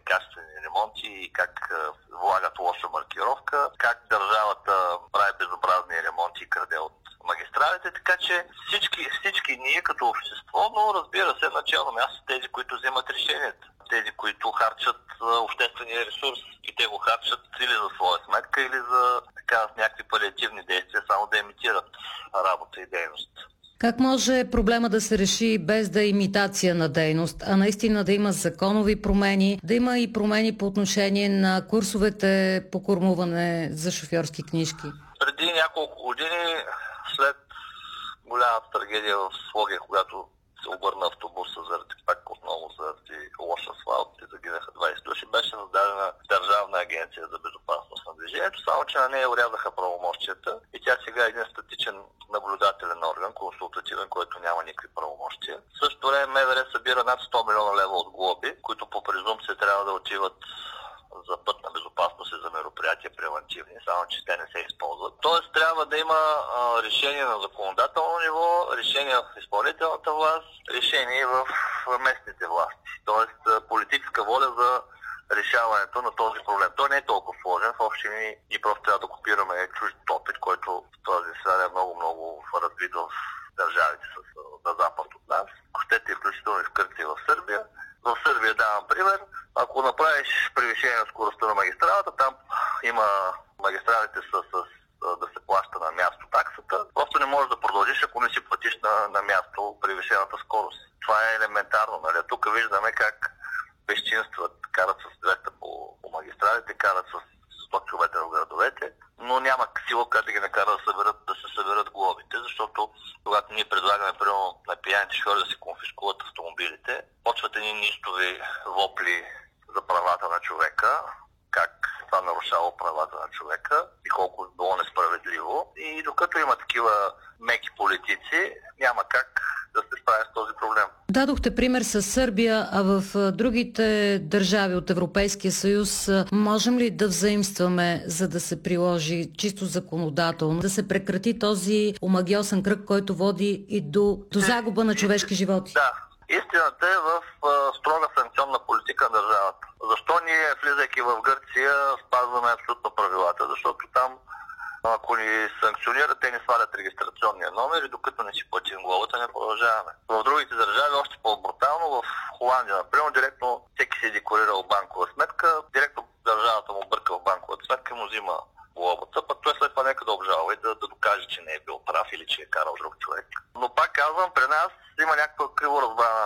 некачествени ремонти и как влагат лоша маркировка, как държавата прави безобразни ремонти и краде от магистралите, така че всички ние като общество, но разбира се, начално място тези, които вземат решенията. Тези, които харчат обществения ресурс и те го харчат или за своя сметка, или за някакви палиативни действия, само да имитират работа и дейност. Как може проблема да се реши без да е имитация на дейност, а наистина да има законови промени, да има и промени по отношение на курсовете по кормуване за шофьорски книжки? Преди няколко години, след голямата трагедия в Своге, когато се обърна автобуса заради лош асфалт и загинаха 20 души, беше създадена Държавна агенция за безопасност на движението, само че на нея урязаха правомощията и тя сега е един статичен наблюдателен орган, консултативен, който няма никакви правомощия. В същото време МВР събира над 100 милиона лева от глоби, които по презумпция трябва да отиват за пътна безопасност и за мероприятия превентивни, само че те не се използват. Тоест трябва да има решение на законодателно ниво, решение в изпълнителната власт, решение в местните власти. Тоест политическа воля за решаването на този проблем. Той не е толкова сложен. В общини и просто трябва да копираме чужд опит, който в този свят е много развит в държавите на запад от нас. Ако щете, включително и в Гърция и в Сърбия. В Сърбия давам пример. Ако направиш превишение на скоростта на магистралата, там има магистралите да се плаща на място таксата. Просто не можеш да продължиш, ако не си платиш на място превишената скорост. Това е елементарно. Нали? Тук виждаме как безчинстват, карат с 200 по магистралите, карат с 100 км в градовете, но няма сила, която да ги накара да се съберат глобите, защото когато ние предлагаме, примерно, на пияните шофьори да си конфискуват автомобилите, почват едни нистови вопли за правата на човека, как това нарушава правата на човека и колко било несправедливо. И докато има такива меки политици, няма как да се справя с този проблем. Дадохте пример с Сърбия, а в другите държави от Европейския съюз можем ли да взаимстваме, за да се приложи чисто законодателно, да се прекрати този омагьосан кръг, който води и до загуба на човешки животи? Да. Истината е в строга санкционна политика на държавата. Защо ние, влизайки в Гърция, спазваме абсолютно правилата? Защото там, ако ни санкционират, те ни свалят регистрационния номер и докато не си платим глобата, не продължаваме. В другите държави още по-брутално, в Холандия, например, директно всеки си е декларирал банкова сметка, директно държавата му бърка в банковата сметка и му взима глобата, пък той след това нека да обжалва и да докаже, че не е бил прав или че е карал друг човек. Но пак казвам, при нас има някакво криво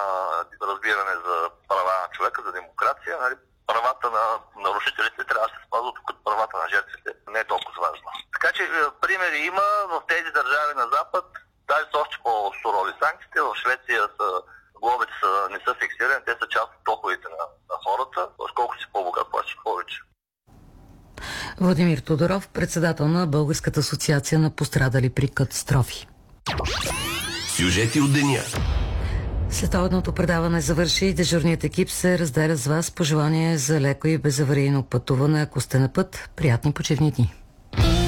разбиране за права на човека, за демокрация. Нали? Правата на нарушителите трябва да се спазват, докато правата на жертвите не е толкова важно. Така че примери има в тези държави на Запад, даже са още по-сурови санкциите. В Швеция глобите не са фиксирани, те са част от доходите на хората, колко си по-богат, плащаш повече. Владимир Тодоров, председател на Българската асоциация на пострадали при катастрофи. Сюжети от деня. Следобедното предаване завърши. Дежурният екип се разделя с вас. Пожелание за леко и безаварийно пътуване, ако сте на път. Приятни почивни дни.